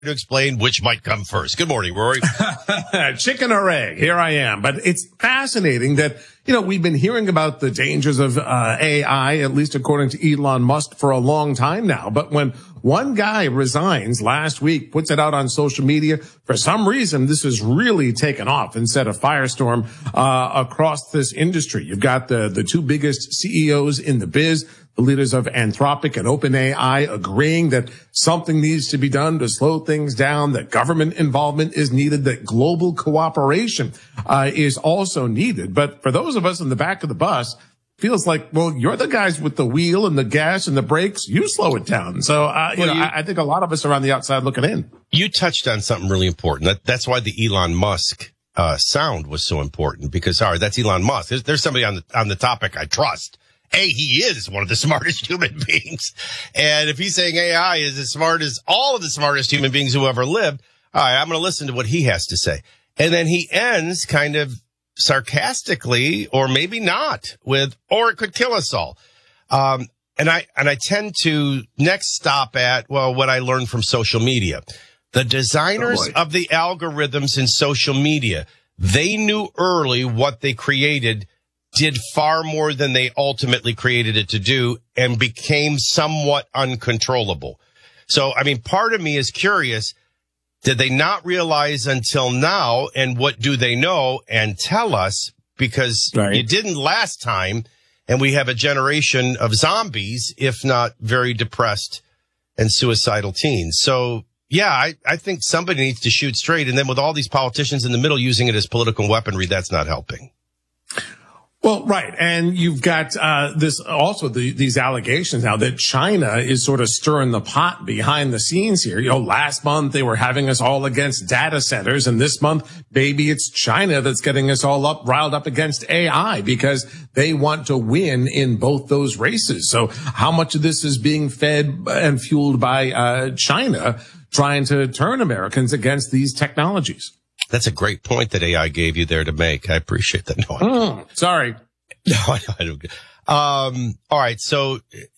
to explain which might come first. Good morning, Rory. Chicken or egg, here I am. But it's fascinating that, we've been hearing about the dangers of AI, at least according to Elon Musk, for a long time now. But when one guy resigns last week, puts it out on social media, for some reason, this has really taken off and set a firestorm across this industry. You've got the two biggest CEOs in the biz, the leaders of Anthropic and OpenAI, agreeing that something needs to be done to slow things down, that government involvement is needed, that global cooperation is also needed. But for those of us in the back of the bus, feels like, well, you're the guys with the wheel and the gas and the brakes. You slow it down. So, I think a lot of us are on the outside looking in. You touched on something really important. That's why the Elon Musk sound was so important, because, all right, that's Elon Musk. There's somebody on the topic I trust. He is one of the smartest human beings. And if he's saying AI is as smart as all of the smartest human beings who ever lived, all right, I'm going to listen to what he has to say. And then he ends kind of sarcastically, or maybe not, with, or it could kill us all. And I tend to next stop at, what I learned from social media. The designers of the algorithms in social media, they knew early what they created did far more than they ultimately created it to do, and became somewhat uncontrollable. So, part of me is curious, did they not realize until now, and what do they know, and tell us, because it didn't last time, and we have a generation of zombies, if not very depressed and suicidal teens. So, I think somebody needs to shoot straight, and then with all these politicians in the middle using it as political weaponry, that's not helping. Well, right. And you've got these allegations now that China is sort of stirring the pot behind the scenes here. Last month they were having us all against data centers, and this month maybe it's China that's getting us all riled up against AI, because they want to win in both those races. So how much of this is being fed and fueled by China trying to turn Americans against these technologies? That's a great point that AI gave you there to make. I appreciate that. No, sorry. No, I don't. All right. So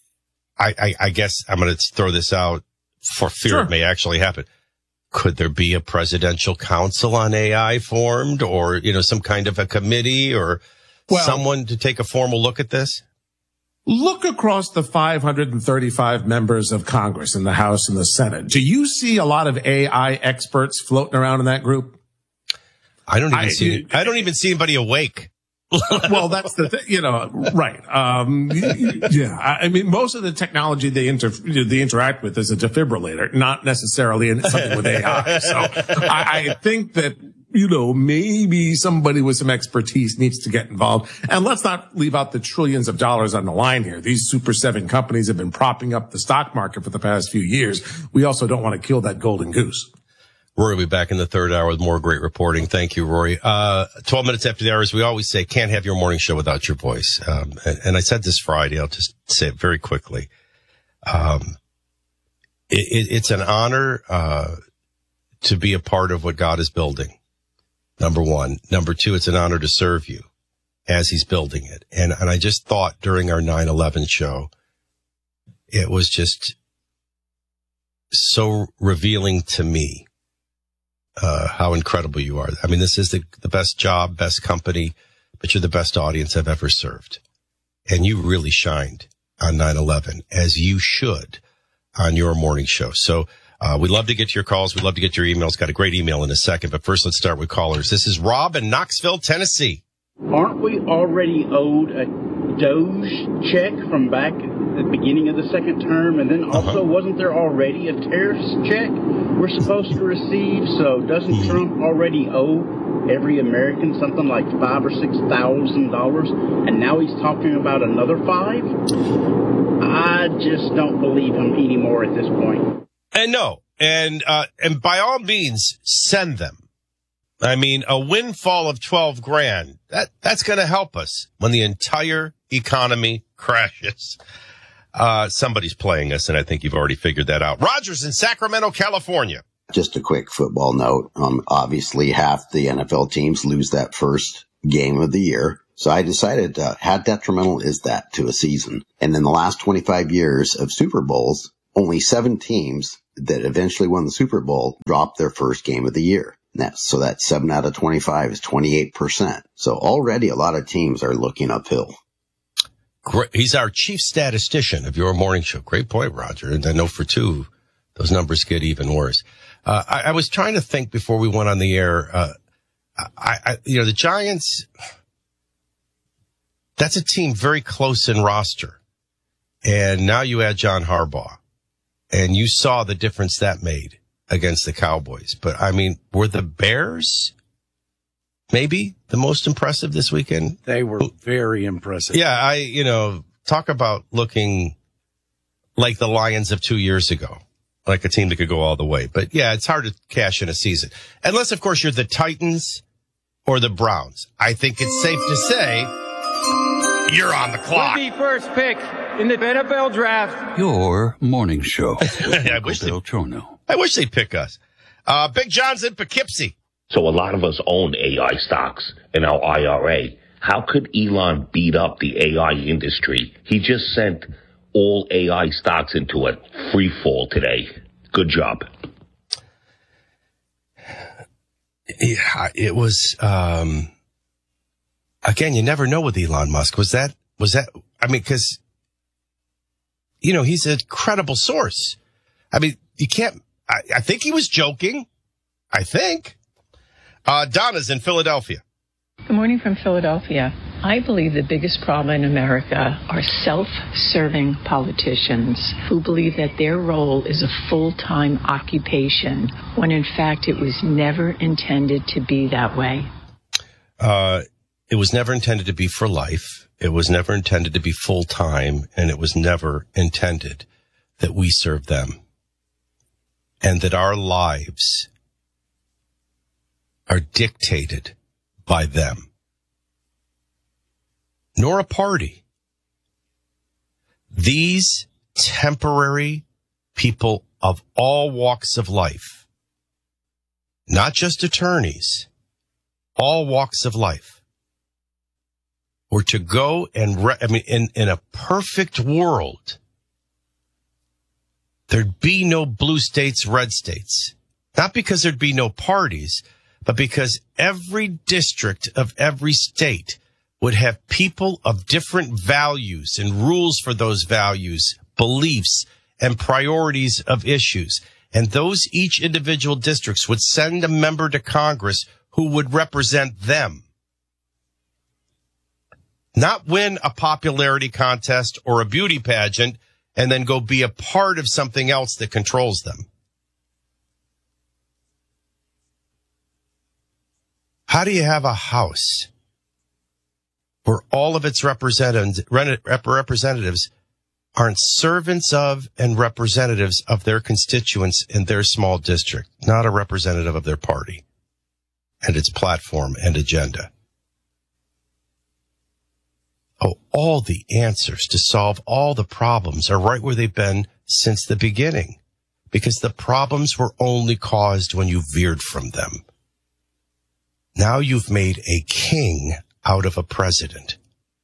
I guess I'm going to throw this out for fear it may actually happen. Could there be a presidential council on AI formed, or, some kind of a committee, or someone to take a formal look at this? Look across the 535 members of Congress in the House and the Senate. Do you see a lot of AI experts floating around in that group? I don't even see anybody awake. Well, that's the thing, right. Most of the technology they interact with is a defibrillator, not necessarily something with AI. So I think that, maybe somebody with some expertise needs to get involved. And let's not leave out the trillions of dollars on the line here. These Super 7 companies have been propping up the stock market for the past few years. We also don't want to kill that golden goose. Rory will be back in the third hour with more great reporting. Thank you, Rory. 12 minutes after the hour, as we always say, can't have your morning show without your voice. And I said this Friday, I'll just say it very quickly. It's an honor to be a part of what God is building, number one. Number two, it's an honor to serve you as he's building it. And I just thought during our 9/11 show, it was just so revealing to me how incredible you are. This is the best job, best company, but you're the best audience I've ever served. And you really shined on 9/11, as you should on your morning show. So we'd love to get to your calls. We'd love to get your emails. Got a great email in a second, but first let's start with callers. This is Rob in Knoxville, Tennessee. Aren't we already owed a DOGE check from back at the beginning of the second term? And then also, wasn't there already a tariffs check we're supposed to receive? So doesn't Trump already owe every American something like $5,000 or $6,000? And now he's talking about another $5,000? I just don't believe him anymore at this point. And no, and by all means, send them. A windfall of $12,000, that's going to help us when the entire economy crashes. Somebody's playing us, and I think you've already figured that out. Roger's in Sacramento, California. Just a quick football note. Obviously, half the NFL teams lose that first game of the year. So I decided, how detrimental is that to a season? And in the last 25 years of Super Bowls, only 7 teams that eventually won the Super Bowl dropped their first game of the year. So that 7 out of 25 is 28%. So already a lot of teams are looking uphill. Great. He's our chief statistician of your morning show. Great point, Roger. And I know for 2, those numbers get even worse. I was trying to think before we went on the air. The Giants, that's a team very close in roster. And now you add John Harbaugh. And you saw the difference that made against the Cowboys. But, I mean, were the Bears maybe the most impressive this weekend? They were very impressive. Yeah, talk about looking like the Lions of 2 years ago, like a team that could go all the way. But, yeah, it's hard to cash in a season. Unless, of course, you're the Titans or the Browns. I think it's safe to say you're on the clock. Will be first pick in the NFL draft. Your morning show. I wish they'd pick us. Big John's in Poughkeepsie. So a lot of us own AI stocks in our IRA. How could Elon beat up the AI industry? He just sent all AI stocks into a free fall today. Good job. Yeah, it was, again, you never know with Elon Musk. Was that, I mean, cause, he's a credible source. I mean, you can't, I think he was joking. I think. Donna's in Philadelphia. Good morning from Philadelphia. I believe the biggest problem in America are self-serving politicians who believe that their role is a full-time occupation when in fact it was never intended to be that way. It was never intended to be for life. It was never intended to be full-time, and it was never intended that we serve them and that our lives are dictated by them, nor a party. These temporary people of all walks of life, not just attorneys, all walks of life, were to go and, in a perfect world, there'd be no blue states, red states. Not because there'd be no parties, but because every district of every state would have people of different values and rules for those values, beliefs, and priorities of issues. And those each individual districts would send a member to Congress who would represent them. Not win a popularity contest or a beauty pageant and then go be a part of something else that controls them. How do you have a house where all of its representatives aren't servants of and representatives of their constituents in their small district, not a representative of their party and its platform and agenda? Oh, all the answers to solve all the problems are right where they've been since the beginning, because the problems were only caused when you veered from them. Now you've made a king out of a president.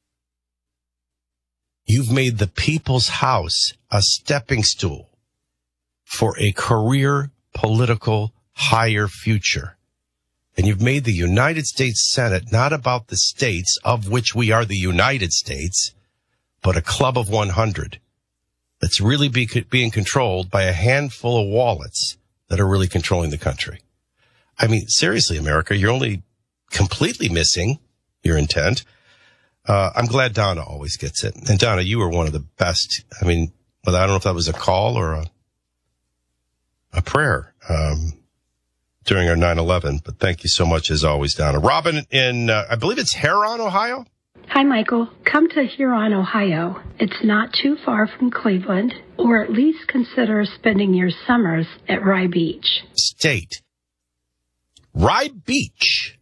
You've made the people's house a stepping stool for a career political higher future. And you've made the United States Senate not about the states of which we are the United States, but a club of 100 that's really being controlled by a handful of wallets that are really controlling the country. I mean, seriously, America, you're only completely missing your intent. I'm glad Donna always gets it. And Donna, you were one of the best. I mean, I don't know if that was a call or a prayer during our 9/11, but thank you so much as always, Donna. Robin in, I believe it's Huron, Ohio. Hi, Michael. Come to Huron, Ohio. It's not too far from Cleveland, or at least consider spending your summers at Rye Beach. State. Rye Beach.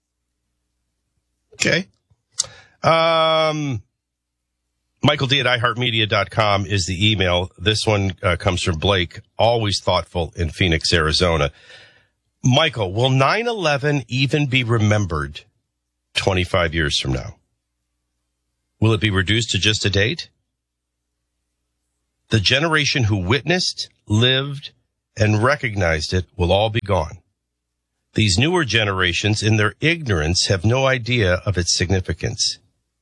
Okay. Michael D at iHeartMedia.com is the email. This one comes from Blake, always thoughtful in Phoenix, Arizona. Michael, will 9/11 even be remembered 25 years from now? Will it be reduced to just a date? The generation who witnessed, lived, and recognized it will all be gone. These newer generations, in their ignorance, have no idea of its significance.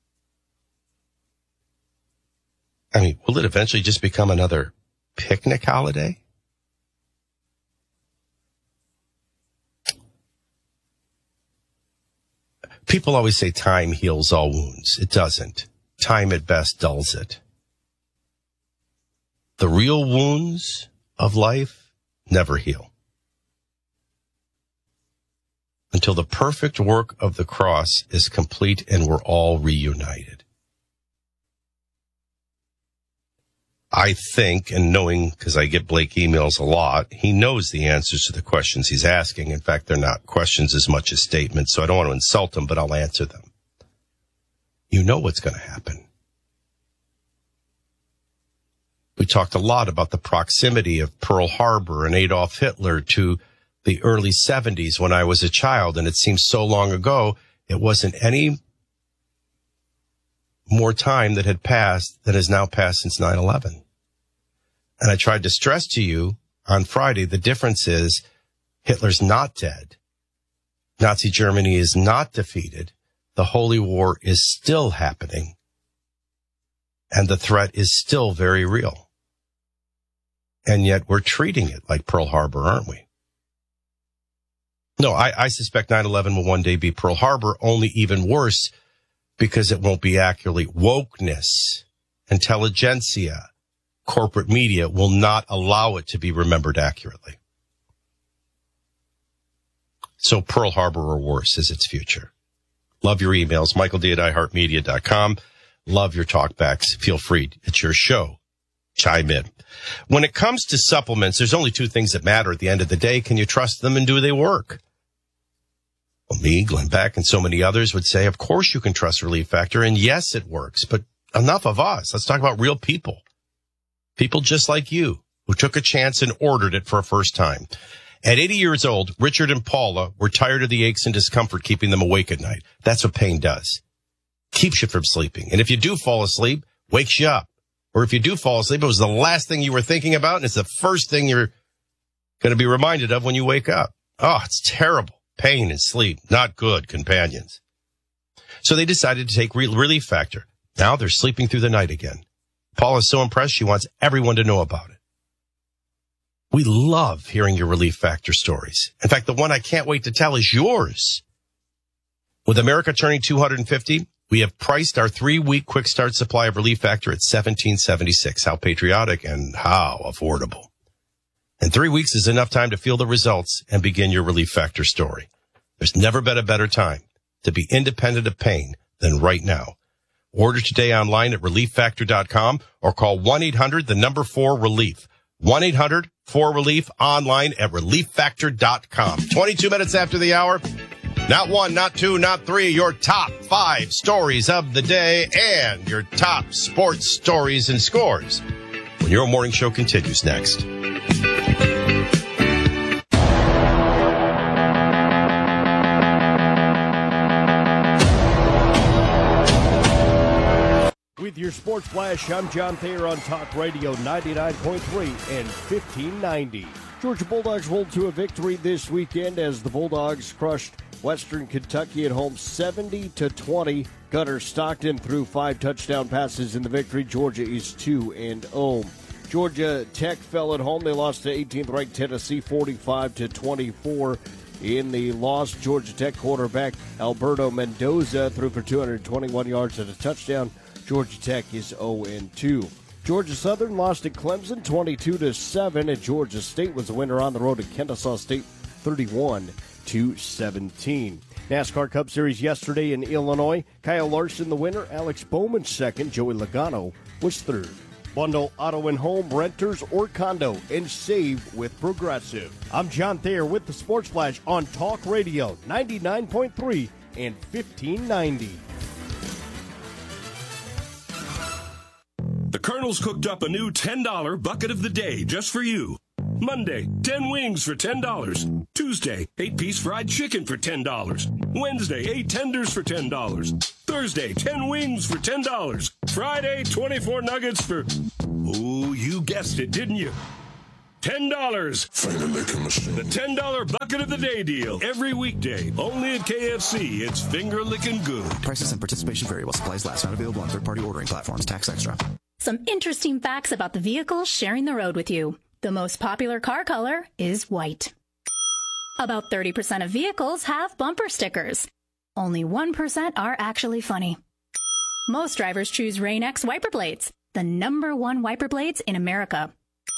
I mean, will it eventually just become another picnic holiday? People always say time heals all wounds. It doesn't. Time at best dulls it. The real wounds of life never heal until the perfect work of the cross is complete and we're all reunited. I think, and knowing, because I get Blake emails a lot, he knows the answers to the questions he's asking. In fact, they're not questions as much as statements, so I don't want to insult him, but I'll answer them. You know what's going to happen. We talked a lot about the proximity of Pearl Harbor and Adolf Hitler to the early 70s when I was a child, and it seems so long ago, it wasn't any more time that had passed that has now passed since 9/11. And I tried to stress to you on Friday, the difference is Hitler's not dead. Nazi Germany is not defeated. The Holy War is still happening. And the threat is still very real. And yet we're treating it like Pearl Harbor, aren't we? No, I suspect 9/11 will one day be Pearl Harbor, only even worse, because it won't be accurately. Wokeness, intelligentsia, corporate media will not allow it to be remembered accurately. So Pearl Harbor or worse is its future. Love your emails, michaelD@iHeartMedia.com. Love your talkbacks. Feel free. It's your show. Chime in. When it comes to supplements, there's only two things that matter at the end of the day. Can you trust them and do they work? Well, me, Glenn Beck, and so many others would say, of course you can trust Relief Factor, and yes, it works, but enough of us. Let's talk about real people. People just like you who took a chance and ordered it for a first time. At 80 years old, Richard and Paula were tired of the aches and discomfort keeping them awake at night. That's what pain does. Keeps you from sleeping. And if you do fall asleep, wakes you up. Or if you do fall asleep, it was the last thing you were thinking about, and it's the first thing you're going to be reminded of when you wake up. Oh, it's terrible. Pain and sleep, not good companions. So they decided to take Relief Factor. Now they're sleeping through the night again. Paula's so impressed, she wants everyone to know about it. We love hearing your Relief Factor stories. In fact, the one I can't wait to tell is yours. With America turning 250, we have priced our 3-week quick start supply of Relief Factor at $17.76. How patriotic and how affordable. And 3 weeks is enough time to feel the results and begin your Relief Factor story. There's never been a better time to be independent of pain than right now. Order today online at relieffactor.com or call 1-800-4RELIEF. 1-800-4RELIEF online at relieffactor.com. 22 minutes after the hour. Not one, not two, not three. Your top 5 stories of the day and your top sports stories and scores when your morning show continues next. With your Sports Flash, I'm John Thayer on Talk Radio 99.3 and 1590. Georgia Bulldogs rolled to a victory this weekend as the Bulldogs crushed Western Kentucky at home 70-20. Gunnar Stockton threw 5 touchdown passes in the victory. Georgia is 2-0. Georgia Tech fell at home. They lost to 18th-ranked Tennessee 45-24. In the loss, Georgia Tech quarterback Alberto Mendoza threw for 221 yards and a touchdown. Georgia Tech is 0-2. Georgia Southern lost at Clemson 22-7, and Georgia State was the winner on the road at Kennesaw State 31-17. NASCAR Cup Series yesterday in Illinois. Kyle Larson the winner, Alex Bowman second, Joey Logano was third. Bundle auto and home, renters, or condo, and save with Progressive. I'm John Thayer with the Sports Flash on Talk Radio 99.3 and 1590. The Colonel's cooked up a new $10 bucket of the day just for you. Monday, 10 wings for $10. Tuesday, 8-piece fried chicken for $10. Wednesday, 8 tenders for $10. Thursday, 10 wings for $10. Friday, 24 nuggets for Ooh, you guessed it, didn't you? $10. Finger licking machine. The $10 bucket of the day deal. Every weekday, only at KFC. It's finger licking good. Prices and participation vary while supplies last. Not available on third-party ordering platforms. Tax extra. Some interesting facts about the vehicles sharing the road with you. The most popular car color is white. About 30% of vehicles have bumper stickers. Only 1% are actually funny. Most drivers choose Rain-X wiper blades, the #1 wiper blades in America.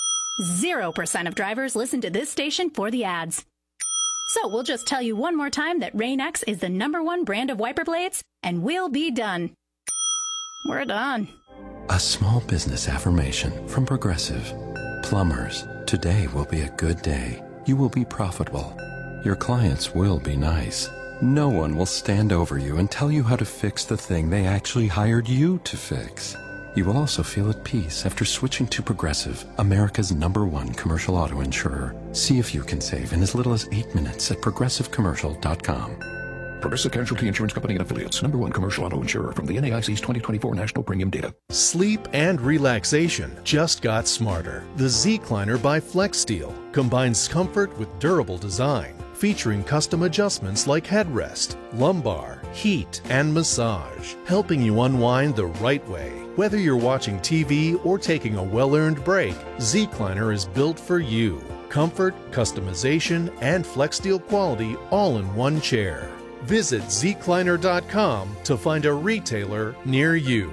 0% of drivers listen to this station for the ads. So we'll just tell you one more time that Rain-X is the #1 brand of wiper blades, and we'll be done. We're done. A small business affirmation from Progressive. Plumbers, today will be a good day. You will be profitable. Your clients will be nice. No one will stand over you and tell you how to fix the thing they actually hired you to fix. You will also feel at peace after switching to Progressive, America's #1 commercial auto insurer. See if you can save in as little as 8 minutes at progressivecommercial.com. Progressive Casualty Insurance Company and Affiliates. #1 commercial auto insurer from the NAIC's 2024 National Premium Data. Sleep and relaxation just got smarter. The Zecliner by FlexSteel combines comfort with durable design, featuring custom adjustments like headrest, lumbar, heat, and massage, helping you unwind the right way. Whether you're watching TV or taking a well-earned break, Zecliner is built for you. Comfort, customization, and FlexSteel quality all in one chair. Visit Zecliner.com to find a retailer near you.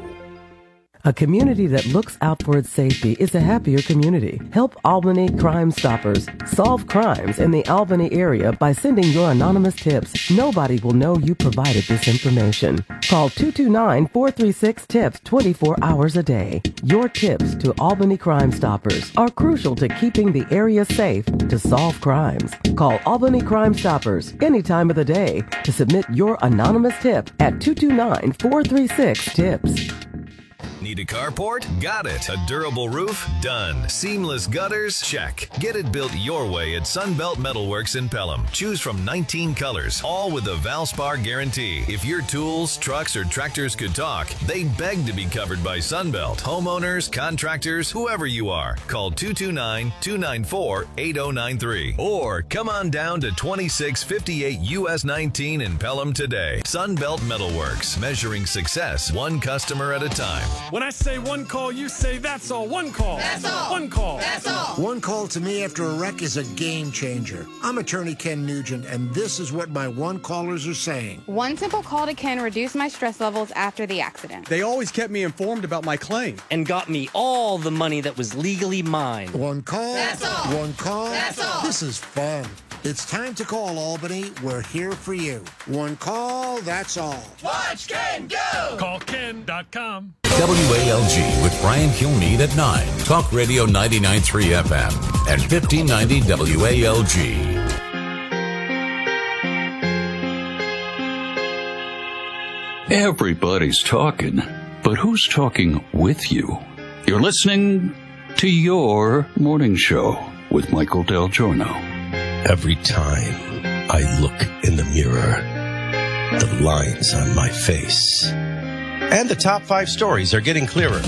A community that looks out for its safety is a happier community. Help Albany Crime Stoppers solve crimes in the Albany area by sending your anonymous tips. Nobody will know you provided this information. Call 229-436-TIPS 24 hours a day. Your tips to Albany Crime Stoppers are crucial to keeping the area safe to solve crimes. Call Albany Crime Stoppers any time of the day to submit your anonymous tip at 229-436-TIPS. Need a carport? Got it. A durable roof? Done. Seamless gutters? Check. Get it built your way at Sunbelt Metalworks in Pelham. Choose from 19 colors, all with a Valspar guarantee. If your tools, trucks, or tractors could talk, they'd beg to be covered by Sunbelt. Homeowners, contractors, whoever you are, call 229-294-8093. Or come on down to 2658 US 19 in Pelham today. Sunbelt Metalworks, measuring success one customer at a time. When I say one call, you say that's all. One call. That's all. One call. That's all. One call to me after a wreck is a game changer. I'm attorney Ken Nugent, and this is what my one callers are saying. One simple call to Ken reduced my stress levels after the accident. They always kept me informed about my claim and got me all the money that was legally mine. One call. That's all. One call. That's all. This is fun. It's time to call Albany. We're here for you. One call, that's all. Watch Ken go! Call Ken.com. WALG with Brian Kilmeade at 9. Talk Radio 99.3 FM and 1590 WALG. Everybody's talking, but who's talking with you? You're listening to Your Morning Show with Michael Del Giorno. Every time I look in the mirror, the lines on my face and the top 5 stories are getting clearer.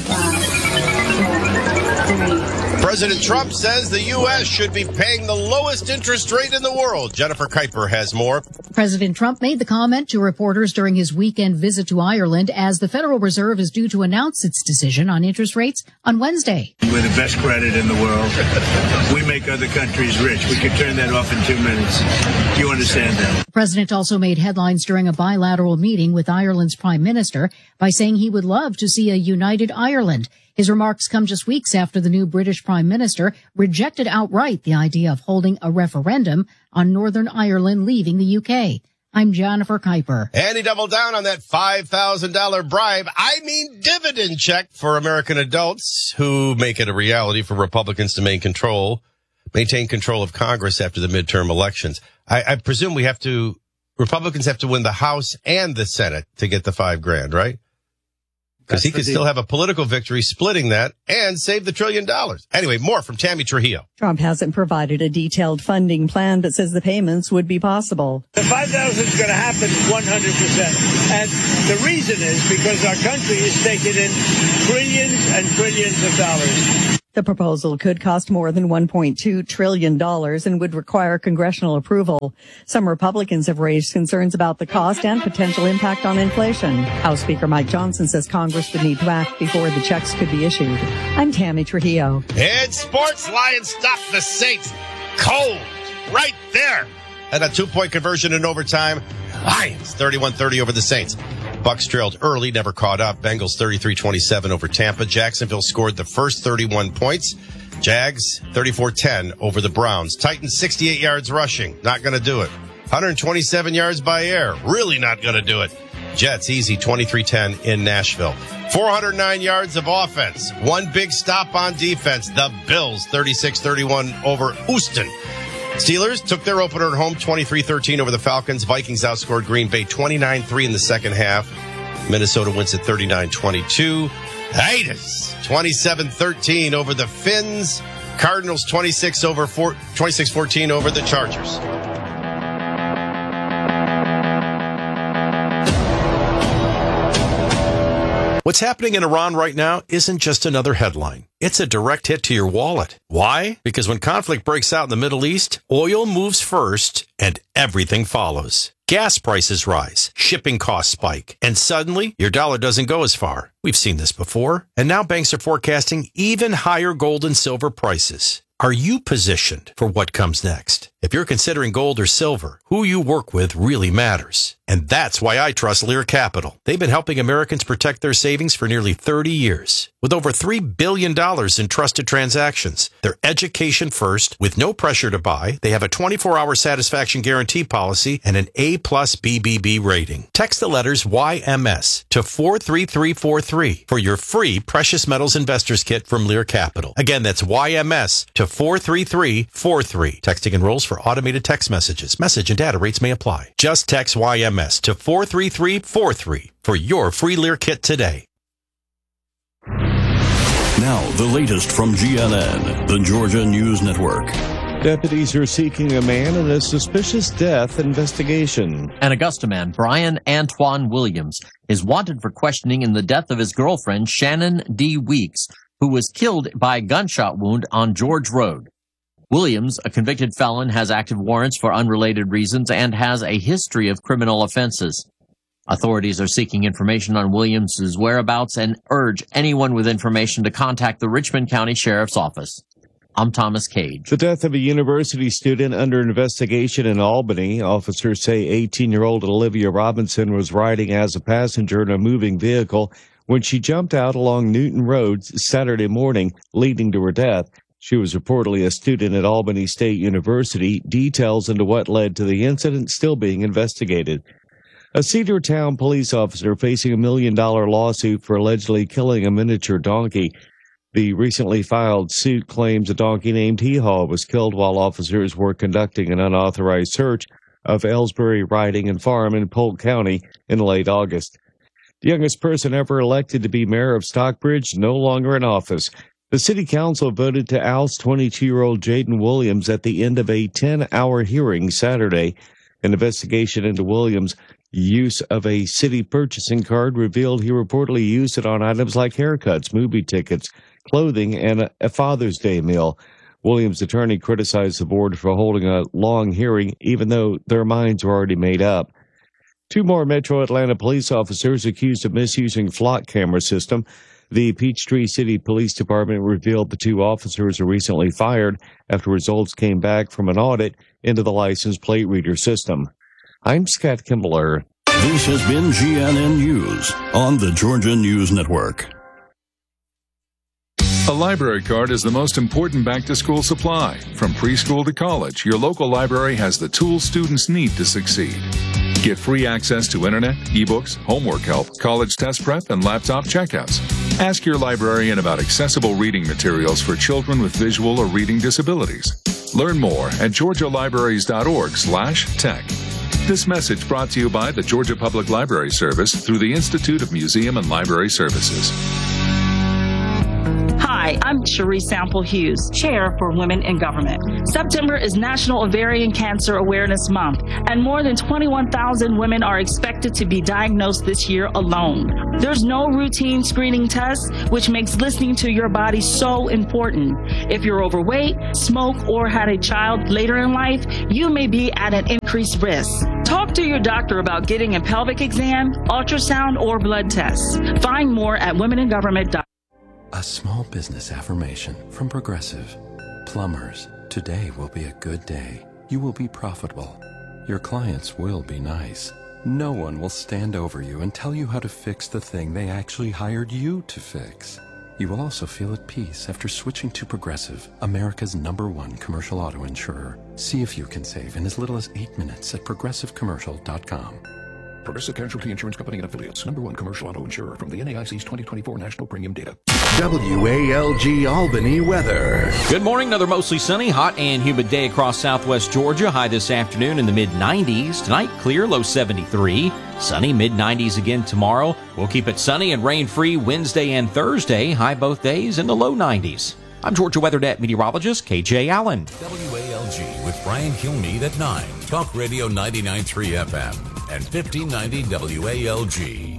President Trump says the U.S. should be paying the lowest interest rate in the world. Jennifer Kuiper has more. President Trump made the comment to reporters during his weekend visit to Ireland as the Federal Reserve is due to announce its decision on interest rates on Wednesday. We're the best credit in the world. We make other countries rich. We could turn that off in 2 minutes. Do you understand that? The president also made headlines during a bilateral meeting with Ireland's prime minister by saying he would love to see a united Ireland. His remarks come just weeks after the new British Prime Minister rejected outright the idea of holding a referendum on Northern Ireland leaving the UK. I'm Jennifer Kuiper. And he doubled down on that $5,000 bribe, dividend check for American adults who make it a reality for Republicans to maintain control of Congress after the midterm elections. I presume Republicans have to win the House and the Senate to get the $5,000, right? Because he could still have a political victory splitting that and save the $1 trillion. Anyway, more from Tammy Trujillo. Trump hasn't provided a detailed funding plan but says the payments would be possible. The 5,000 is going to happen 100%. And the reason is because our country is taking in trillions and trillions of dollars. The proposal could cost more than $1.2 trillion and would require congressional approval. Some Republicans have raised concerns about the cost and potential impact on inflation. House Speaker Mike Johnson says Congress would need to act before the checks could be issued. I'm Tammy Trujillo. And sports, Lions stop the Saints cold right there. And a 2-point conversion in overtime. Lions 31-30 over the Saints. Bucks trailed early, never caught up. Bengals 33-27 over Tampa. Jacksonville scored the first 31 points. Jags 34-10 over the Browns. Titans 68 yards rushing. Not going to do it. 127 yards by air. Really not going to do it. Jets easy 23-10 in Nashville. 409 yards of offense. One big stop on defense. The Bills 36-31 over Houston. Steelers took their opener at home 23-13 over the Falcons. Vikings outscored Green Bay 29-3 in the second half. Minnesota wins at 39-22. Raiders 27-13 over the Finns. Cardinals 26-14 over the Chargers. What's happening in Iran right now isn't just another headline. It's a direct hit to your wallet. Why? Because when conflict breaks out in the Middle East, oil moves first and everything follows. Gas prices rise, shipping costs spike, and suddenly your dollar doesn't go as far. We've seen this before. And now banks are forecasting even higher gold and silver prices. Are you positioned for what comes next? If you're considering gold or silver, who you work with really matters. And that's why I trust Lear Capital. They've been helping Americans protect their savings for nearly 30 years. With over $3 billion in trusted transactions, they're education first, with no pressure to buy. They have a 24-hour satisfaction guarantee policy and an A+ BBB rating. Text the letters YMS to 43343 for your free Precious Metals Investors Kit from Lear Capital. Again, that's YMS to 43343. Texting enrolls for automated text messages. Message and data rates may apply. Just text YMS to 43343 for your free Lear kit today. Now, the latest from GNN, the Georgia News Network. Deputies are seeking a man in a suspicious death investigation. An Augusta man, Brian Antoine Williams, is wanted for questioning in the death of his girlfriend, Shannon D. Weeks, who was killed by a gunshot wound on George Road. Williams, a convicted felon, has active warrants for unrelated reasons and has a history of criminal offenses. Authorities are seeking information on Williams' whereabouts and urge anyone with information to contact the Richmond County Sheriff's Office. I'm Thomas Cage. The death of a university student under investigation in Albany. Officers say 18-year-old Olivia Robinson was riding as a passenger in a moving vehicle when she jumped out along Newton Road Saturday morning, leading to her death. She was reportedly a student at Albany State University. Details into what led to the incident still being investigated. A Cedartown police officer facing $1 million lawsuit for allegedly killing a miniature donkey. The recently filed suit claims a donkey named Hee-Haw was killed while officers were conducting an unauthorized search of Ellsbury Riding and Farm in Polk County in late August. The youngest person ever elected to be mayor of Stockbridge no longer in office. The city council voted to oust 22-year-old Jaden Williams at the end of a 10-hour hearing Saturday. An investigation into Williams' use of a city purchasing card revealed he reportedly used it on items like haircuts, movie tickets, clothing, and a Father's Day meal. Williams' attorney criticized the board for holding a long hearing, even though their minds were already made up. 2 more Metro Atlanta police officers accused of misusing flock camera system. The Peachtree City Police Department revealed the 2 officers were recently fired after results came back from an audit into the license plate reader system. I'm Scott Kimbler. This has been GNN News on the Georgia News Network. A library card is the most important back-to-school supply. From preschool to college, your local library has the tools students need to succeed. Get free access to internet, ebooks, homework help, college test prep, and laptop checkouts. Ask your librarian about accessible reading materials for children with visual or reading disabilities. Learn more at georgialibraries.org/tech. This message brought to you by the Georgia Public Library Service through the Institute of Museum and Library Services. Hi, I'm Cherie Sample Hughes, Chair for Women in Government. September is National Ovarian Cancer Awareness Month, and more than 21,000 women are expected to be diagnosed this year alone. There's no routine screening test, which makes listening to your body so important. If you're overweight, smoke, or had a child later in life, you may be at an increased risk. Talk to your doctor about getting a pelvic exam, ultrasound, or blood tests. Find more at womeningovernment.com. A small business affirmation from Progressive. Plumbers, today will be a good day. You will be profitable. Your clients will be nice. No one will stand over you and tell you how to fix the thing they actually hired you to fix. You will also feel at peace after switching to Progressive, America's #1 commercial auto insurer. See if you can save in as little as 8 minutes at progressivecommercial.com. Progressive Casualty Insurance Company and Affiliates. #1 commercial auto insurer from the NAIC's 2024 National Premium Data. WALG Albany weather. Good morning. Another mostly sunny, hot and humid day across southwest Georgia. High this afternoon in the mid-90s. Tonight, clear, low 73. Sunny, mid-90s again tomorrow. We'll keep it sunny and rain-free Wednesday and Thursday. High both days in the low 90s. I'm Georgia WeatherNet meteorologist KJ Allen. WALG with Brian Kilmeade at 9. Talk Radio 99.3 FM and 1590 WALG.